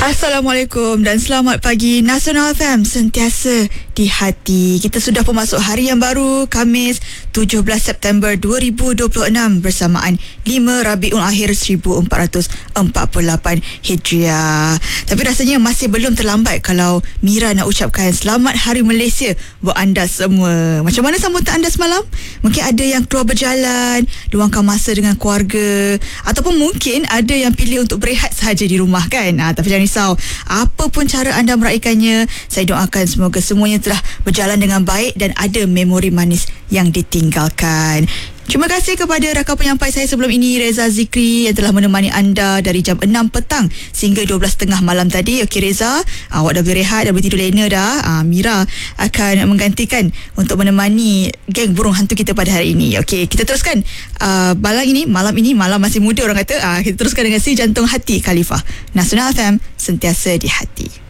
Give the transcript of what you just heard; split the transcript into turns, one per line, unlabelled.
Assalamualaikum dan selamat pagi. Nasional FM sentiasa di hati. Kita sudah pun masuk hari yang baru, Khamis 17 September 2026 bersamaan 5 Rabiul Akhir 1448 Hijriah. Tapi rasanya masih belum terlambat kalau Mira nak ucapkan selamat Hari Malaysia buat anda semua. Macam mana sambutan anda semalam? Mungkin ada yang keluar berjalan, luangkan masa dengan keluarga, ataupun mungkin ada yang pilih untuk berehat sahaja di rumah kan. Tapi jangan risau, apa pun cara anda meraihkannya, saya doakan semoga semuanya telah berjalan dengan baik dan ada memori manis yang ditinggalkan. Terima kasih kepada rakan penyampai saya sebelum ini, Reza Zikri, yang telah menemani anda dari jam 6 petang sehingga 12.30 malam tadi. Okey Reza, awak dah berehat, dah bertidur lena dah. Mira akan menggantikan untuk menemani geng burung hantu kita pada hari ini. Okey, kita teruskan malam ini masih muda orang kata. Kita teruskan dengan Si Jantung Hati Khalifah. Nasional FM sentiasa di hati.